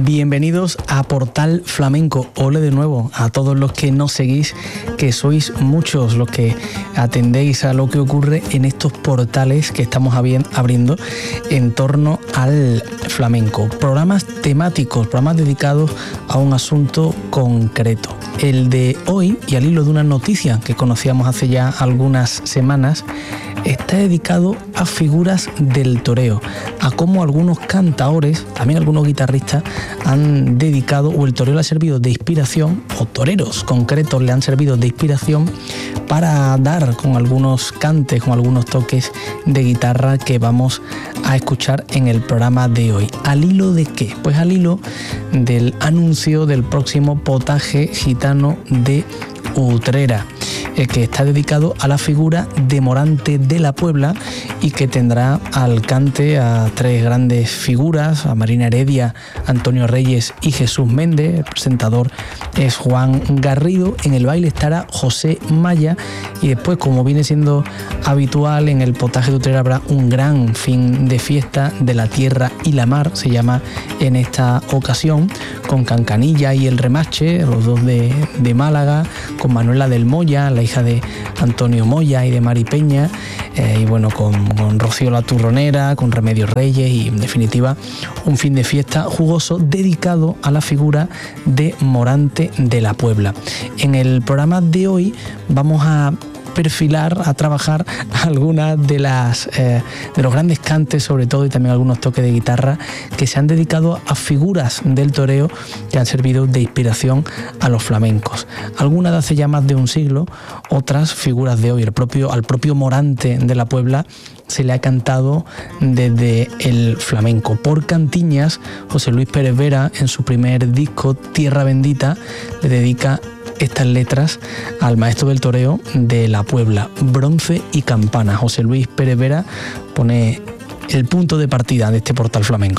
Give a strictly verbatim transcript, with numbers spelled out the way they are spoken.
Bienvenidos a Portal Flamenco. Ole de nuevo a todos los que nos seguís, que sois muchos los que atendéis a lo que ocurre en estos portales que estamos abriendo en torno al flamenco. Programas temáticos, programas dedicados a un asunto concreto. El de hoy, y al hilo de una noticia que conocíamos hace ya algunas semanas, está dedicado a figuras del toreo, a cómo algunos cantaores, también algunos guitarristas, han dedicado, o el toreo le ha servido de inspiración, o toreros concretos le han servido de inspiración para dar con algunos cantes, con algunos toques de guitarra que vamos a escuchar en el programa de hoy. ¿Al hilo de qué? Pues al hilo del anuncio del próximo potaje gitano de Utrera, eh, que está dedicado a la figura de Morante de la Puebla y que tendrá al cante a tres grandes figuras, a Marina Heredia, Antonio Reyes y Jesús Méndez. El presentador es Juan Garrido. En el baile estará José Maya y después, como viene siendo habitual, en el potaje de Utrera habrá un gran fin de fiesta de la tierra y la mar, se llama en esta ocasión, con Cancanilla y el Remache, los dos de, de Málaga, con Manuela del Moya, la hija de Antonio Moya y de Mari Peña, eh, y bueno, con, con Rocío la Turronera, con Remedios Reyes, y en definitiva un fin de fiesta jugoso dedicado a la figura de Morante de la Puebla. En el programa de hoy vamos a perfilar, a trabajar algunas de las eh, de los grandes cantes, sobre todo, y también algunos toques de guitarra que se han dedicado a figuras del toreo que han servido de inspiración a los flamencos. Algunas de hace ya más de un siglo, otras figuras de hoy. El propio, al propio Morante de la Puebla se le ha cantado desde el flamenco. Por cantiñas, José Luis Pérez Vera, en su primer disco, Tierra Bendita, le dedica estas letras al maestro del toreo de la Puebla, Bronce y Campana. José Luis Pérez Vera pone el punto de partida de este portal flamenco.